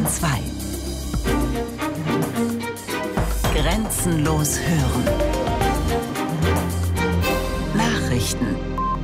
Bayern 2. Grenzenlos hören. Nachrichten.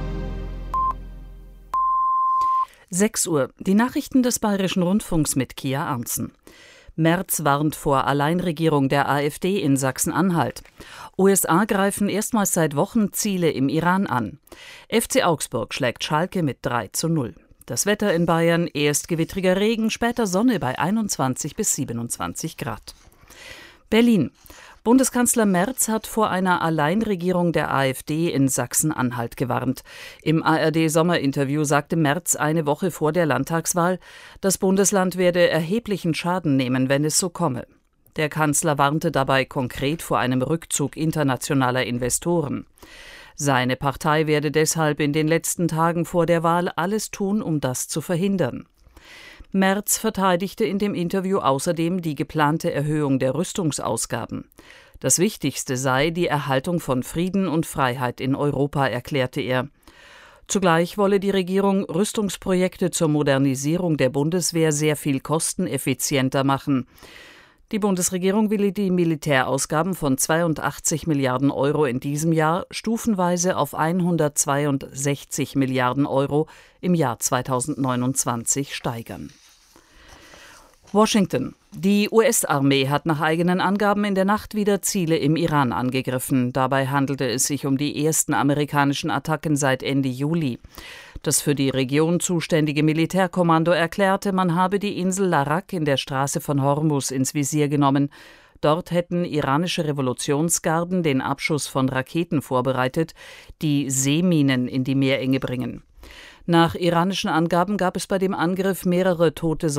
6 Uhr. Die Nachrichten des Bayerischen Rundfunks mit Kia Arntzen. Merz warnt vor Alleinregierung der AfD in Sachsen-Anhalt. USA greifen erstmals seit Wochen Ziele im Iran an. FC Augsburg schlägt Schalke mit 3:0. Das Wetter in Bayern: erst gewittriger Regen, später Sonne bei 21 bis 27 Grad. Berlin. Bundeskanzler Merz hat vor einer Alleinregierung der AfD in Sachsen-Anhalt gewarnt. Im ARD-Sommerinterview sagte Merz eine Woche vor der Landtagswahl, das Bundesland werde erheblichen Schaden nehmen, wenn es so komme. Der Kanzler warnte dabei konkret vor einem Rückzug internationaler Investoren. Seine Partei werde deshalb in den letzten Tagen vor der Wahl alles tun, um das zu verhindern. Merz verteidigte in dem Interview außerdem die geplante Erhöhung der Rüstungsausgaben. Das Wichtigste sei die Erhaltung von Frieden und Freiheit in Europa, erklärte er. Zugleich wolle die Regierung Rüstungsprojekte zur Modernisierung der Bundeswehr sehr viel kosteneffizienter machen. Die Bundesregierung will die Militärausgaben von 82 Milliarden Euro in diesem Jahr stufenweise auf 162 Milliarden Euro im Jahr 2029 steigern. Washington. Die US-Armee hat nach eigenen Angaben in der Nacht wieder Ziele im Iran angegriffen. Dabei handelte es sich um die ersten amerikanischen Attacken seit Ende Juli. Das für die Region zuständige Militärkommando erklärte, man habe die Insel Larak in der Straße von Hormuz ins Visier genommen. Dort hätten iranische Revolutionsgarden den Abschuss von Raketen vorbereitet, die Seeminen in die Meerenge bringen. Nach iranischen Angaben gab es bei dem Angriff mehrere tote